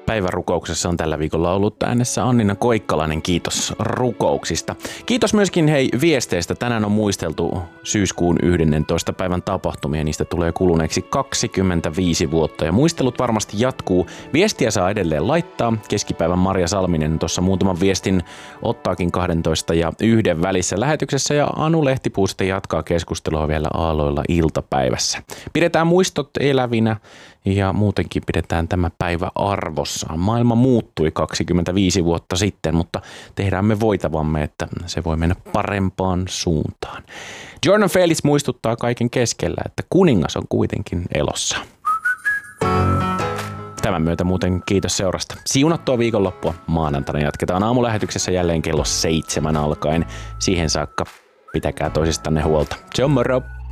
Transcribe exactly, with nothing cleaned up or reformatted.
Päivärukouksessa on tällä viikolla ollut äänessä Annina Koikkalainen. Kiitos rukouksista. Kiitos myöskin hei viesteistä. Tänään on muisteltu syyskuun yhdennentoista päivän tapahtumia. Niistä tulee kuluneeksi kaksikymmentäviisi vuotta ja muistelut varmasti jatkuu. Viestiä saa edelleen laittaa. Keskipäivän Marja Salminen tuossa muutaman viestin ottaakin kahdentoista ja yhden välissä lähetyksessä ja Anu Lehtipuu sitten jatkaa keskustelua vielä aalloilla iltapäivässä. Pidetään muistot elävinä ja muutenkin pidetään tämä päivä arvossaan. Maailma muuttui kaksikymmentäviisi vuotta sitten, mutta tehdään me voitavamme, että se voi mennä parempaan suuntaan. Jordan Felix muistuttaa kaiken keskellä, että kuningas on kuitenkin elossa. Tämän myötä muuten kiitos seurasta. Siunattua viikonloppua. Maanantaina jatketaan aamulähetyksessä jälleen kello seitsemän alkaen. Siihen saakka pitäkää toisistanne huolta. Ciao moro!